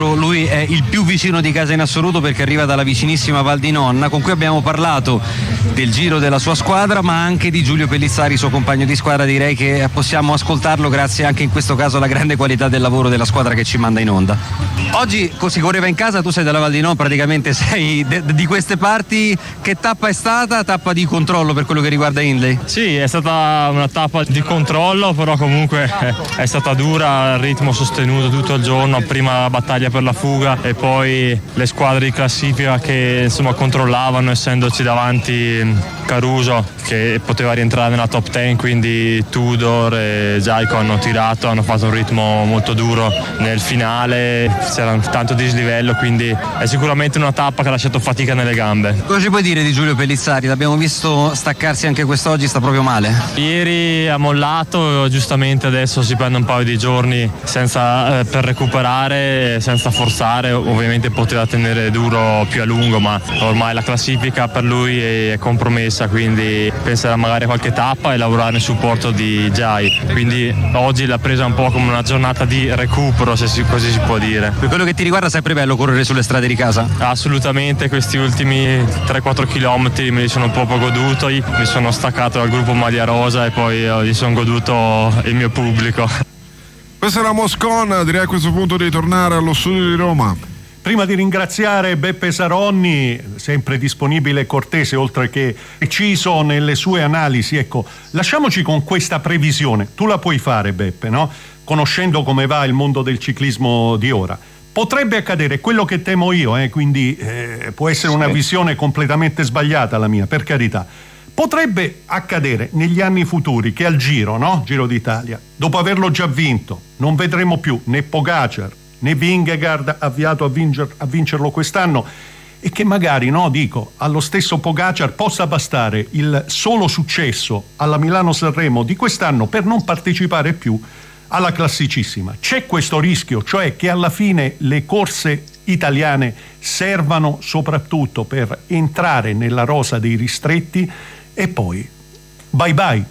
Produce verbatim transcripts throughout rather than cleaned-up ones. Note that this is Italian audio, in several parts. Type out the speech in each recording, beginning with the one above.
Lui è il più vicino di casa in assoluto perché arriva dalla vicinissima Val di Nonna, con cui abbiamo parlato del giro della sua squadra, ma anche di Giulio Pellizzari, suo compagno di squadra. Direi che possiamo ascoltarlo grazie anche in questo caso alla grande qualità del lavoro della squadra che ci manda in onda. Oggi si correva in casa, tu sei della Val di Nonna, praticamente sei de- di queste parti. Che tappa è stata? Tappa di controllo per quello che riguarda Hindley? Sì, è stata una tappa di controllo, però comunque è, è stata dura, ritmo sostenuto tutto il giorno, prima battaglia per la fuga e poi le squadre di classifica che insomma controllavano, essendoci davanti Caruso che poteva rientrare nella top dieci, quindi Tudor e Giacomo hanno tirato, hanno fatto un ritmo molto duro nel finale, c'era tanto dislivello, quindi è sicuramente una tappa che ha lasciato fatica nelle gambe. Cosa ci puoi dire di Giulio Pellizzari? L'abbiamo visto staccarsi anche quest'oggi, sta proprio male. Ieri ha mollato, giustamente adesso si prende un paio di giorni senza, eh, per recuperare, senza forzare. Ovviamente poteva tenere duro più a lungo, ma ormai la classifica per lui è compromessa, quindi penserà magari a qualche tappa e lavorare nel supporto di Jai, quindi oggi l'ha presa un po' come una giornata di recupero, se si, così si può dire. Per quello che ti riguarda, è sempre bello correre sulle strade di casa? Assolutamente, questi ultimi tre quattro chilometri me li sono proprio goduti, mi sono staccato dal gruppo Maglia Rosa e poi eh, gli sono goduto il mio pubblico. Questa era Moscon, direi a questo punto di tornare allo studio di Roma. Prima di ringraziare Beppe Saronni, sempre disponibile e cortese, oltre che preciso nelle sue analisi, ecco, lasciamoci con questa previsione. Tu la puoi fare, Beppe, no? Conoscendo come va il mondo del ciclismo di ora. Potrebbe accadere quello che temo io, eh, quindi eh, può essere una visione completamente sbagliata la mia, per carità. Potrebbe accadere negli anni futuri che al Giro, no? Giro d'Italia, dopo averlo già vinto, non vedremo più né Pogacar né Vingegaard avviato a, vincer- a vincerlo quest'anno, e che magari, no, dico, allo stesso Pogacar possa bastare il solo successo alla Milano-Sanremo di quest'anno per non partecipare più alla classicissima. C'è questo rischio, cioè che alla fine le corse italiane servano soprattutto per entrare nella rosa dei ristretti e poi bye bye.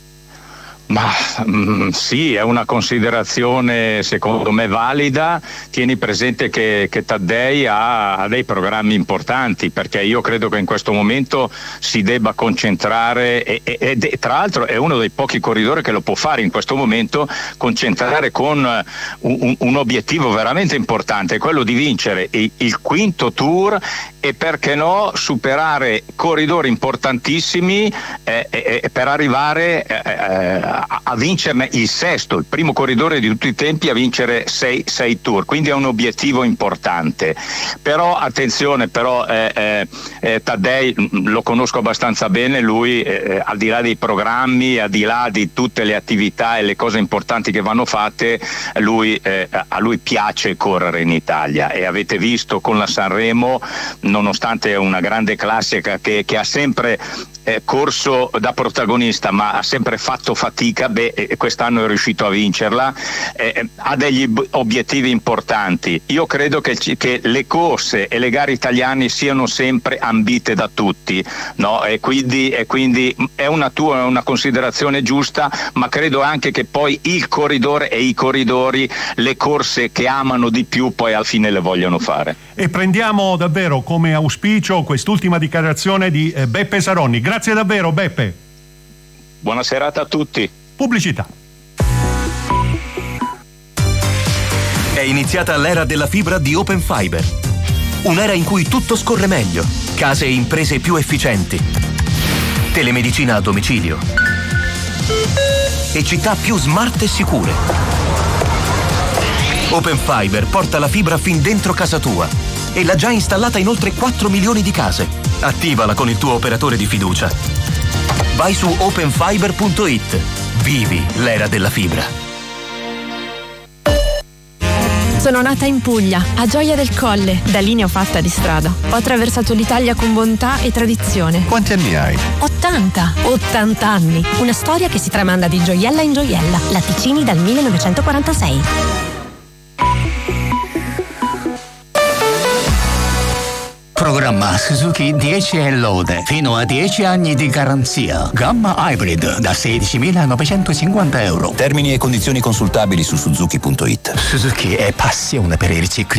Ma mm, sì, è una considerazione secondo me valida. Tieni presente che, che Taddei ha, ha dei programmi importanti, perché io credo che in questo momento si debba concentrare e, e, e tra l'altro è uno dei pochi corridori che lo può fare in questo momento, concentrare con un, un, un obiettivo veramente importante, quello di vincere il, il quinto Tour e perché no superare corridori importantissimi eh, eh, per arrivare eh, a vincerne il sesto, il primo corridore di tutti i tempi a vincere sei, sei tour, quindi è un obiettivo importante. Però attenzione, però eh, eh, eh, Taddei lo conosco abbastanza bene, lui eh, al di là dei programmi, al di là di tutte le attività e le cose importanti che vanno fatte, lui, eh, a lui piace correre in Italia, e avete visto con la Sanremo, nonostante una grande classica che, che ha sempre eh, corso da protagonista ma ha sempre fatto fatica, beh, eh, quest'anno è riuscito a vincerla, eh, ha degli obiettivi importanti. Io credo che, che le corse e le gare italiane siano sempre ambite da tutti, no? E quindi, e quindi è una tua una considerazione giusta, ma credo anche che poi il corridore e i corridori le corse che amano di più poi alla fine le vogliono fare. E prendiamo davvero come auspicio quest'ultima dichiarazione di eh, Beppe Saronni. Grazie davvero, Beppe. Buona serata a tutti. Pubblicità. È iniziata l'era della fibra di Open Fiber. Un'era in cui tutto scorre meglio, case e imprese più efficienti, telemedicina a domicilio e città più smart e sicure. Open Fiber porta la fibra fin dentro casa tua e l'ha già installata in oltre quattro milioni di case. Attivala con il tuo operatore di fiducia. Vai su open fiber punto it. Vivi l'era della fibra. Sono nata in Puglia, a Gioia del Colle. Da lì ne ho fatta di strada. Ho attraversato l'Italia con bontà e tradizione. Quanti anni hai? ottanta. ottanta anni. Una storia che si tramanda di gioiella in gioiella. Latticini dal millenovecentoquarantasei. Programma Suzuki dieci e lode, fino a dieci anni di garanzia. Gamma Hybrid da sedicimilanovecentocinquanta euro. Termini e condizioni consultabili su suzuki punto it. Suzuki è passione per i ricicli.